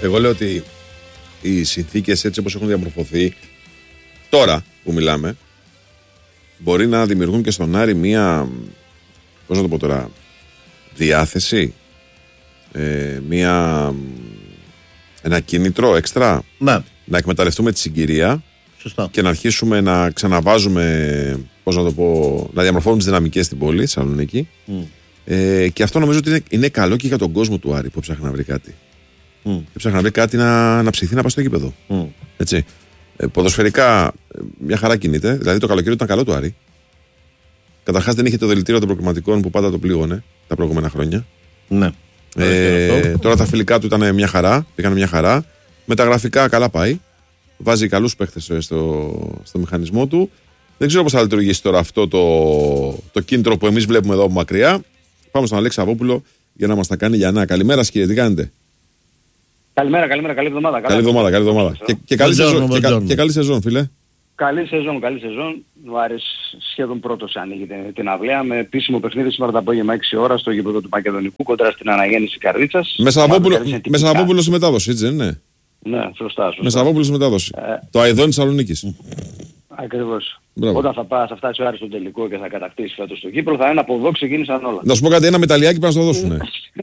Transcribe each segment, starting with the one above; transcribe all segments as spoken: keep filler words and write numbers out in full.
Εγώ λέω ότι οι συνθήκες έτσι όπως έχουν διαμορφωθεί τώρα που μιλάμε μπορεί να δημιουργούν και στον Άρη μία, πώς να το πω τώρα, διάθεση, ε, μία, ένα κίνητρο έξτρα ναι. να εκμεταλλευτούμε τη συγκυρία. Σωστά. Και να αρχίσουμε να ξαναβάζουμε, πώς να το πω, να διαμορφώνουμε τις δυναμικές στην πόλη, Θεσσαλονίκη. Mm. Ε, και αυτό νομίζω ότι είναι, είναι καλό και για τον κόσμο του Άρη που ψάχνει να βρει κάτι. Mm. Ψάχνει να βρει κάτι να, να ψηθεί να πάει στο γήπεδο. Mm. Έτσι. Ε, ποδοσφαιρικά μια χαρά κινείται. Δηλαδή το καλοκαίρι ήταν καλό του Άρη. Καταρχάς δεν είχε το δελτήριο των προκριματικών που πάντα το πλήγωνε τα προηγούμενα χρόνια. Ναι. Ε, τώρα τα φιλικά του ήταν μια χαρά. Πήγαν μια χαρά. Με τα γραφικά καλά πάει. Βάζει καλούς παίχτες στο, στο μηχανισμό του. Δεν ξέρω πώς θα λειτουργήσει τώρα αυτό το, το κίνητρο που εμείς βλέπουμε εδώ από μακριά. Πάμε στον Αλέξη Σαββόπουλο για να μας τα κάνει για να. Καλημέρα, κύριε, τι κάνετε? Καλημέρα, καλημέρα, καλή εβδομάδα. Καλή εβδομάδα, καλή εβδομάδα. Και, και, καλή σεζόν, και, κα, και καλή σεζόν, φίλε. Καλή σεζόν, καλή σεζόν. Ο Άρης σχεδόν πρώτος ανοίγει την, την αυλαία με επίσημο παιχνίδι σήμερα το απόγευμα έξι ώρα στο γήπεδο του Μακεδονικού κοντά στην αναγέννηση Καρδίτσας. Με Σαββόπουλο στη μετάδοση, έτσι δεν είναι? Ναι, σωστά. σωστά. Με Σαββόπουλο στη μετάδοση. Ε, το Αιδόν της Θεσσαλονίκης. Ακριβώς. Όταν θα, πά, θα φτάσει ο Άρης στο τελικό και θα κατακτήσει φέτος το Κύπρο, θα είναι από εδώ ξεκίνησαν όλα. Να σου πω κάτι, ένα μεταλλιάκι πρέπει να το δώσουνε.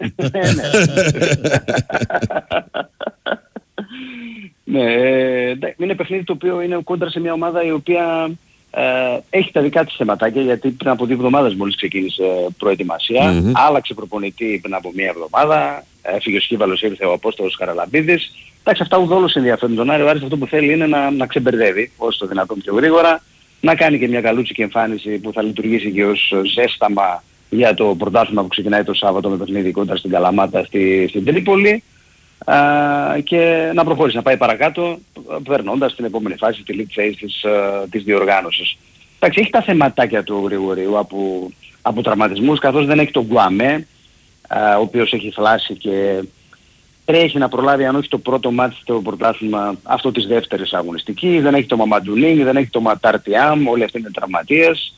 Ναι, ε, είναι παιχνίδι το οποίο είναι κόντρα σε μια ομάδα η οποία ε, έχει τα δικά της θεματάκια, γιατί πριν από δύο εβδομάδες μόλις ξεκίνησε προετοιμασία, mm-hmm. άλλαξε προπονητή πριν από μια εβδομάδα, έφυγε ο Σκύβαλος, ήρθε ο Απόστολος Χαραλαμπίδης. Εντάξει, αυτά ουδόλως ενδιαφέρουν τον Άρη. Ο Άρης αυτό που θέλει είναι να, να ξεμπερδεύει όσο το δυνατόν πιο γρήγορα, να κάνει και μια καλούτσικη εμφάνιση που θα λειτουργήσει και ως ζέσταμα για το πρωτάθλημα που ξεκινάει το Σάββατο με παιχνίδι κοντά στην Καλαμάτα στη, στην Τρίπολη. Uh, και να προχωρήσει, να πάει παρακάτω, περνώντας την επόμενη φάση, τη league phase της, uh, της διοργάνωσης. Εντάξει, έχει τα θεματάκια του Γρηγορίου από, από τραυματισμούς, καθώς δεν έχει τον Γκουαμέ, uh, ο οποίος έχει θλάσει και τρέχει να προλάβει, αν όχι το πρώτο μάτι στο πρωτάθλημα, αυτό της δεύτερης αγωνιστικής. Δεν έχει το Μαμαντουνίνγκ, δεν έχει το Ματάρτιάμ, όλοι αυτοί είναι τραυματίες.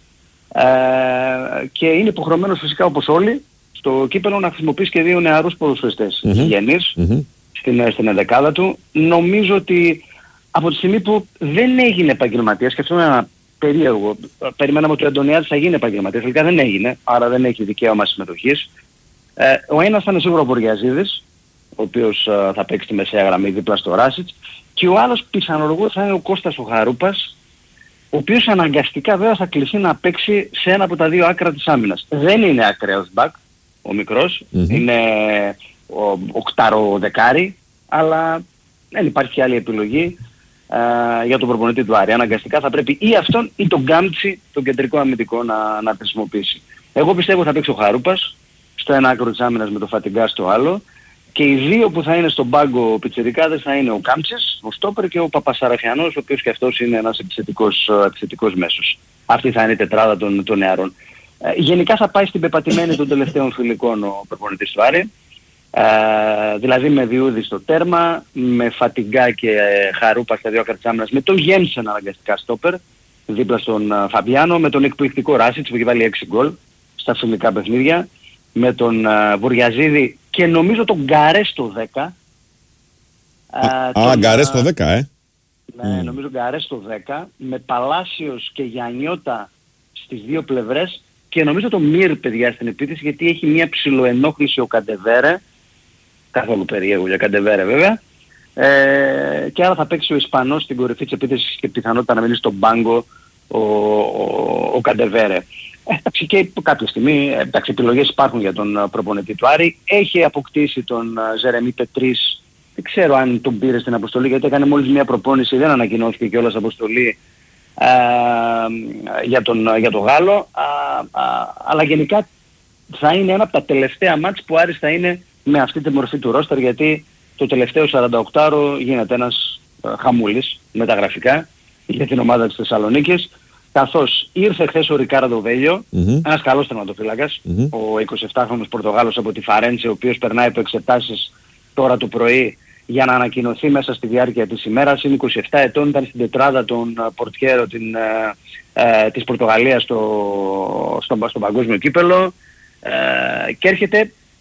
Uh, και είναι υποχρεωμένος φυσικά όπως όλοι στο κύπελλο να χρησιμοποιήσει και δύο νεαρούς ποδοσφαιριστές mm-hmm. γέννης mm-hmm. στην, στην ενδεκάδα του. Νομίζω ότι από τη στιγμή που δεν έγινε επαγγελματίας, και αυτό είναι ένα περίεργο, περιμέναμε ότι ο Αντωνιάδης θα γίνει επαγγελματίας, τελικά δεν έγινε, άρα δεν έχει δικαίωμα συμμετοχής. Ε, ο ένας θα είναι σίγουρα ο Βοριαζίδης, ο οποίος ε, θα παίξει τη μεσαία γραμμή δίπλα στο Ράσιτς, και ο άλλος πιθανολογώ θα είναι ο Κώστας ο Χαρούπας, ο οποίος αναγκαστικά βέβαια θα κληθεί να παίξει σε ένα από τα δύο άκρα της άμυνας. Δεν είναι ακραίος back ο μικρός, mm-hmm. είναι ο, οκτάρο δεκάρι, αλλά δεν υπάρχει άλλη επιλογή α, για τον προπονητή του Άρη. Αναγκαστικά θα πρέπει ή αυτόν ή τον Γκάμτσι, τον κεντρικό αμυντικό, να, να χρησιμοποιήσει. Εγώ πιστεύω θα παίξει ο Χαρούπας στο ένα άκρο της άμυνας με το Φατιγκά στο άλλο, και οι δύο που θα είναι στον πάγκο πιτσιρικάδες θα είναι ο Κάμψης, ο Στόπερ, και ο Παπασαραφιανός, ο οποίος και αυτός είναι ένας επιθετικός, επιθετικός μέσος. Αυτή θα είναι η τετράδα των, των νεαρών. Ε, γενικά θα πάει στην πεπατημένη των τελευταίων φιλικών ο προπονητής του Άρη. Ε, δηλαδή με Διούδη στο τέρμα, με Φατιγκά και ε, Χαρούπα στα δύο άκρα της άμυνας, με τον Γένσεν αναγκαστικά Στόπερ, δίπλα στον uh, Φαμπιάνο, με τον εκπληκτικό Ράσιτς που έχει βάλει έξι γκολ στα φιλικά παιχνίδια, με τον uh, Βουριαζίδη και νομίζω τον Γκαρέ στο δέκα. Α, uh, Γκαρέ στο δέκα, ε. Ναι, mm. νομίζω Γκαρέ στο δέκα, με Παλάσιος και Γιαννιώτα στις δύο πλευρές, και νομίζω το Μύρ, παιδιά, στην επίθεση, γιατί έχει μια ψιλοενόχληση ο Καντεβέρε, καθόλου περίεργο για Καντεβέρε βέβαια, ε, και άρα θα παίξει ο Ισπανός στην κορυφή της επίθεσης και πιθανότητα να μείνει στον πάγκο ο, ο, ο Καντεβέρε. Εντάξει, και κάποια στιγμή, εντάξει, επιλογές υπάρχουν για τον προπονητή του Άρη. Έχει αποκτήσει τον Ζερεμί Πετρίς, δεν ξέρω αν τον πήρε στην αποστολή, γιατί έκανε μόλις μια προπόνηση, δεν ανακοινώθηκε κιόλας αποστολή α, για, τον, για τον Γάλλο, α, α, αλλά γενικά θα είναι ένα από τα τελευταία μάτς που ο Άρης θα είναι με αυτή τη μορφή του ρόστερ, γιατί το τελευταίο σαρανταοκτάωρο γίνεται ένας α, χαμούλης με τα γραφικά για την ομάδα της Θεσσαλονίκης, καθώς ήρθε χθες ο Ρικάρντο Βέλιο, mm-hmm. ένας καλός τερματοφύλακας, mm-hmm. ο εικοσιεπτάχρονος Πορτογάλος από τη Φαρέντσε, ο οποίος περνάει από εξετάσεις τώρα το πρωί για να ανακοινωθεί μέσα στη διάρκεια της ημέρας. Είναι είκοσι επτά ετών, ήταν στην τετράδα των Πορτιέρο την, ε, ε, της Πορτογαλίας στο, στο, στο παγκόσμιο κύπελλο, ε, και έρχεται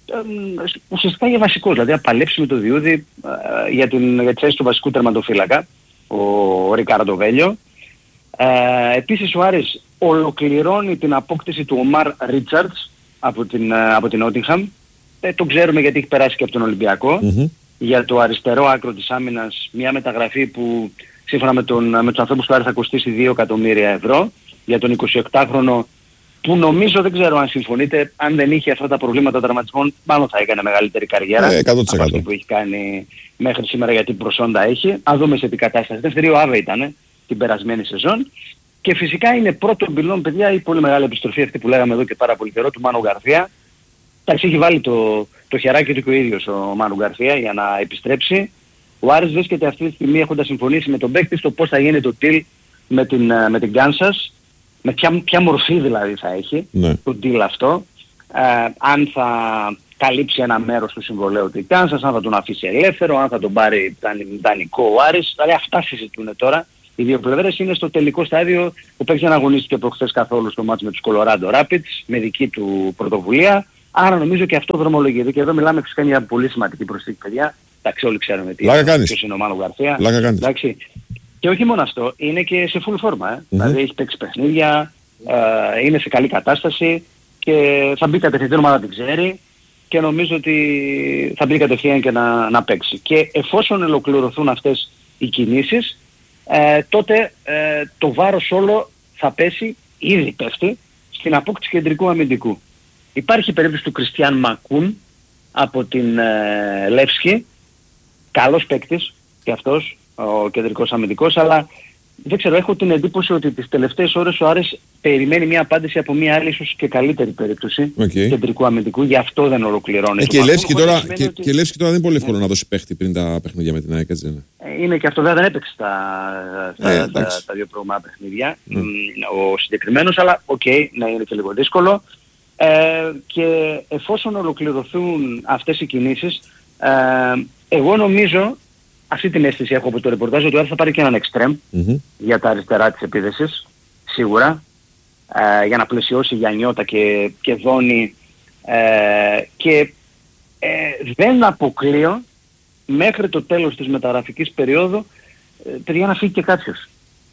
ουσιαστικά για βασικός, δηλαδή να παλέψει με το Διούδη ε, για, την, για τη θέση του βασικού τερματοφύλακα, ο, ο Ρικάρντο Βέλιο. Ε, επίσης ο Άρης ολοκληρώνει την απόκτηση του Ομάρ Ρίτσαρτς από την, από την Νότιγχαμ. Ε, το ξέρουμε γιατί έχει περάσει και από τον Ολυμπιακό. Mm-hmm. Για το αριστερό άκρο της άμυνας, μια μεταγραφή που σύμφωνα με, τον, με τους ανθρώπους του Άρη θα κοστίσει δύο εκατομμύρια ευρώ. Για τον εικοσιοκτάχρονο που νομίζω, δεν ξέρω αν συμφωνείτε, αν δεν είχε αυτά τα προβλήματα τραυματισμών, μάλλον θα έκανε μεγαλύτερη καριέρα. Ε, εκατό τοις εκατό. Από αυτή που έχει κάνει μέχρι σήμερα, γιατί προσόντα έχει. Αν δούμε σε τι κατάσταση. Δεύτερη ο Άβε ήταν την περασμένη σεζόν. Και φυσικά είναι πρώτο πυλόν, παιδιά, η πολύ μεγάλη επιστροφή αυτή που λέγαμε εδώ και πάρα πολύ καιρό του Μάνου Γκαρθία. Εντάξει, έχει βάλει το, το χεράκι του και ο ίδιος ο Μάνου Γκαρθία για να επιστρέψει. Ο Άρης βρίσκεται αυτή τη στιγμή έχοντας συμφωνήσει με τον παίκτη στο πώς θα γίνει το deal με την, με την Kansas. Με ποια, ποια μορφή δηλαδή θα έχει, ναι, το deal αυτό. Ε, αν θα καλύψει ένα μέρος του συμβολέου του Kansas, αν θα τον αφήσει ελεύθερο, αν θα τον πάρει δανεικό ο Άρης. Δηλαδή αυτά συζητούν τώρα. Οι δύο πλευρές είναι στο τελικό στάδιο. Ο παίκτης δεν αγωνίστηκε προχθές καθόλου στο μάτς με τους Colorado Rapids, με δική του πρωτοβουλία. Άρα νομίζω και αυτό δρομολογείται. Και εδώ μιλάμε φυσικά για πολύ σημαντική προσθήκη, παιδιά. Εντάξει, όλοι ξέρουμε τι ποιος είναι ο Μάνου Γκαρθία. Εντάξει. Και όχι μόνο αυτό, είναι και σε full φόρμα. Ε. Mm-hmm. Δηλαδή έχει παίξει παιχνίδια, ε, είναι σε καλή κατάσταση και θα μπει κατευθείαν, ομάδα την ξέρει και νομίζω ότι θα μπει κατευθείαν και να, να παίξει. Και εφόσον ολοκληρωθούν αυτές οι κινήσεις, ε, τότε ε, το βάρος όλο θα πέσει, ήδη πέφτει, στην απόκτηση κεντρικού αμυντικού. Υπάρχει περίπτωση του Κριστιαν Μακούν από την ε, Λεύσκη, καλός παίκτης και αυτός, ο κεντρικός αμυντικός, αλλά δεν ξέρω, έχω την εντύπωση ότι τις τελευταίες ώρες ο Άρης περιμένει μια απάντηση από μια άλλη ίσως και καλύτερη περίπτωση okay. κεντρικού αμυντικού, γι' αυτό δεν ολοκληρώνει. Ε, και η Λεύσκη τώρα, και, ότι... και τώρα δεν είναι πολύ εύκολο ναι. να δώσει παίχτη πριν τα παιχνίδια με την ΑΕΚ, έτσι δεν είναι. Είναι και αυτό, δεν έπαιξε τα, τα, ε, τα, τα δύο προηγούμενα παιχνίδια, mm. ο συγκεκριμένος, αλλά οκ, okay, να είναι και λίγο δύσκολο. Ε, και εφόσον ολοκληρωθούν αυτές οι κινήσεις, ε, εγώ νομίζω, αυτή την αίσθηση έχω από το ρεπορτάζ, ότι ο Άρης θα πάρει και έναν εξτρέμ mm-hmm. για τα αριστερά της επίδεσης, σίγουρα, ε, για να πλαισιώσει Γιαννιώτα και, και Δόνη, ε, και ε, δεν αποκλείω μέχρι το τέλος της μεταγραφικής περίοδου, ε, παιδιά, να φύγει και κάποιος.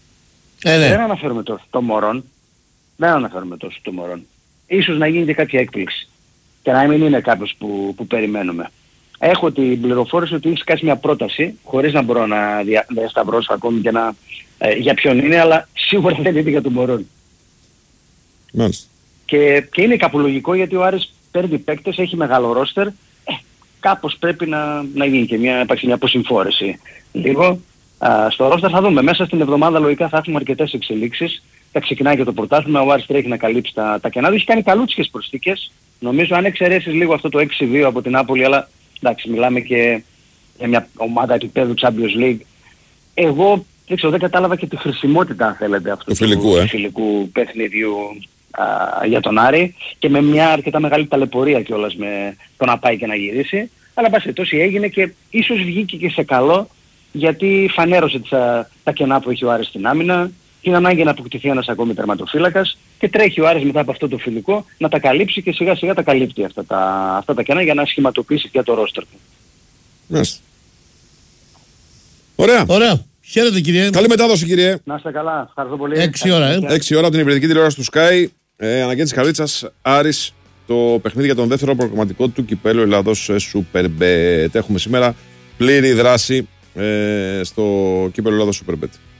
Ε, ναι. Δεν αναφέρουμε τόσο το Μωρόν, δεν αναφέρουμε τόσο το Μωρόν. Ίσως να γίνει και κάποια έκπληξη και να μην είναι κάποιος που, που περιμένουμε. Έχω την πληροφόρηση ότι έχει κάνει μια πρόταση, χωρίς να μπορώ να δια, διασταυρώσω ακόμη και να, ε, για ποιον είναι, αλλά σίγουρα δεν είναι για τον Μωρόν. Μάλιστα. Και, και είναι κάπου λογικό, γιατί ο Άρης παίρνει παίκτες, έχει μεγάλο ρόστερ, ε, κάπως πρέπει να, να γίνει και μια, υπάρξει μια αποσυμφόρεση λίγο. Α, στο ρόστερ θα δούμε, μέσα στην εβδομάδα λογικά θα έχουμε αρκετές εξελίξεις. Θα ξεκινάει και το πρωτάθλημα, ο Άρης τρέχει να καλύψει τα, τα κενά του, έχει κάνει καλούτσικες προσθήκες. Νομίζω αν εξαιρέσεις λίγο αυτό το έξι δύο από την Νάπολη, αλλά εντάξει, μιλάμε και για μια ομάδα επίπεδου Champions League. Εγώ δεν ξέρω, δεν κατάλαβα και τη χρησιμότητα, αν θέλετε, αυτού του φιλικού, ε. φιλικού παιχνιδιού α, για τον Άρη, και με μια αρκετά μεγάλη ταλαιπωρία κιόλας με το να πάει και να γυρίσει. Αλλά πάση τόσο έγινε και ίσως βγήκε και σε καλό, γιατί φανέρωσε τα, τα κενά που έχει ο Άρης στην άμυνα, την ανάγκη να αποκτηθεί ένας ακόμη τερματοφύλακας, και τρέχει ο Άρης μετά από αυτό το φιλικό να τα καλύψει, και σιγά σιγά τα καλύπτει αυτά τα, αυτά τα κενά για να σχηματοποιήσει πια το ρόστερ του. Μάλιστα. Ωραία. Ωραία. Χαίρετε, κύριε. Καλή μετάδοση, κύριε. Να είστε καλά. Ευχαριστώ πολύ. Έξι ώρα, ε. Έξι ώρα από την υπηρετική τηλεόραση του Sky. Ε, Αναγέννηση Χαρίτσας, Άρης, το παιχνίδι για τον δεύτερο προγραμματικό του κυπέλλου Ελλάδος Superbet. Έχουμε σήμερα πλήρη δράση ε, στο κύπελλο Ελλάδος Superbet.